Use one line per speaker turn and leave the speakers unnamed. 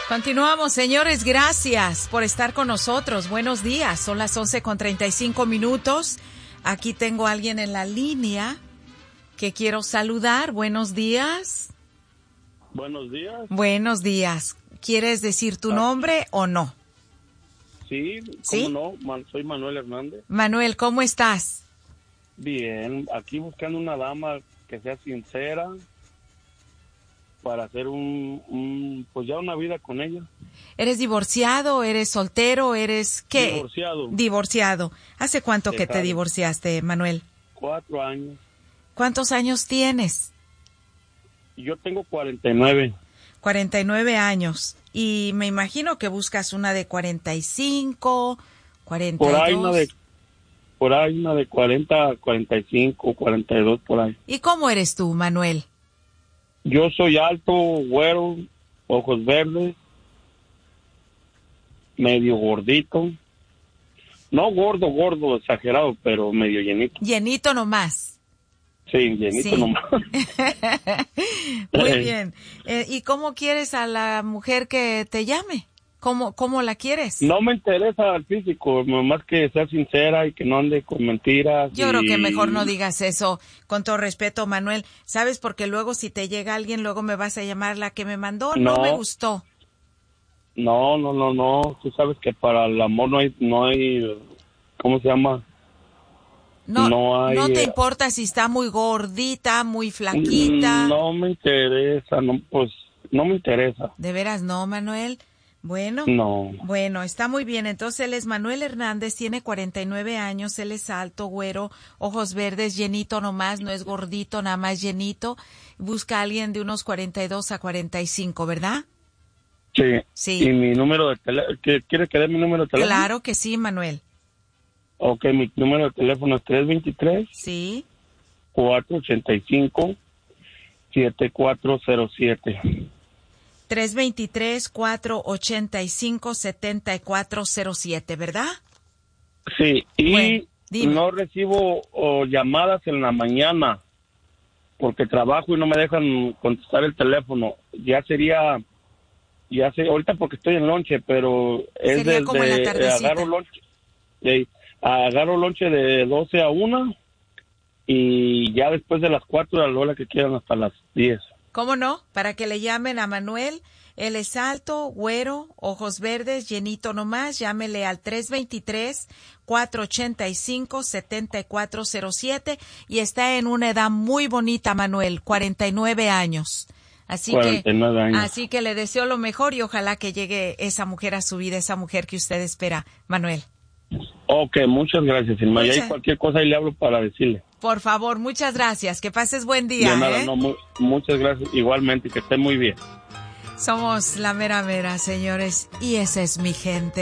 Continuamos, señores, gracias por estar con nosotros. Buenos días, son las 11:35. Aquí tengo a alguien en la línea que quiero saludar. Buenos días.
Buenos días.
Buenos días. ¿Quieres decir tu nombre o no?
Sí,
¿Sí?
¿cómo no? Soy Manuel Hernández.
Manuel, ¿cómo estás?
Bien, aquí buscando una dama que sea sincera para hacer pues ya una vida con ella.
¿Eres divorciado? ¿Eres soltero? ¿Eres qué?
Divorciado.
Divorciado. ¿Hace cuánto que te
Dejado.
divorciaste, Manuel?
4 años.
¿Cuántos años tienes?
Yo tengo 49.
49 años. Y me imagino que buscas una de 45, 42.
Por ahí una de 40, 45, 42, por ahí.
¿Y cómo eres tú, Manuel?
Yo soy alto, güero, ojos verdes, medio gordito. No gordo, exagerado, pero medio llenito.
Llenito nomás.
Sí, llenito
Sí.
nomás.
Muy bien. ¿Y cómo quieres a la mujer que te llame? ¿Cómo la quieres?
No me interesa el físico, más que sea sincera y que no ande con mentiras.
Yo creo que mejor no digas eso, con todo respeto, Manuel. ¿Sabes? Porque luego si te llega alguien, luego me vas a llamar la que me mandó. No me gustó.
No. Tú sabes que para el amor no hay, ¿cómo se llama?
No te importa si está muy gordita, muy flaquita.
No me interesa, no me interesa.
¿De veras no, Manuel? Bueno,
no.
Bueno, está muy bien. Entonces él es Manuel Hernández, tiene 49 años, él es alto, güero, ojos verdes, llenito nomás, no es gordito, nada más llenito. Busca a alguien de unos 42 a 45, ¿verdad?
Sí. ¿Y mi número de teléfono? ¿Quieres que dé mi número de teléfono?
Claro que sí, Manuel.
Ok, mi número de teléfono es 323.
Sí.
485-7407.
323-485-7407, ¿verdad?
Sí, y
bueno,
no recibo llamadas en la mañana porque trabajo y no me dejan contestar el teléfono. Ahorita porque estoy en lonche, pero es
sería como en la tardecita.
Agarro lonche de 12 a 1 y ya después de las 4 a la hora que quieran hasta las 10.
¿Cómo no? Para que le llamen a Manuel. Él es alto, güero, ojos verdes, llenito nomás. Llámele al 323-485-7407 y está en una edad muy bonita, Manuel, 49 años. Así que le deseo lo mejor y ojalá que llegue esa mujer a su vida, esa mujer que usted espera, Manuel.
Ok, muchas gracias, Irma. Y hay cualquier cosa ahí le hablo para decirle.
Por favor, muchas gracias. Que pases buen día.
De nada, muchas gracias. Igualmente, que esté muy bien.
Somos la mera mera, señores, y esa es mi gente.